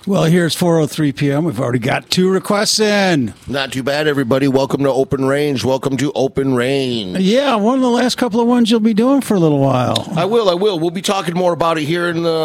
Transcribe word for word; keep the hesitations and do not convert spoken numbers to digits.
Well, here's four oh three p.m. We've already got two requests in. Not too bad, everybody. Welcome to Open Range. Welcome to Open Range. Yeah, one of the last couple of ones you'll be doing for a little while. I will, I will. We'll be talking more about it here in the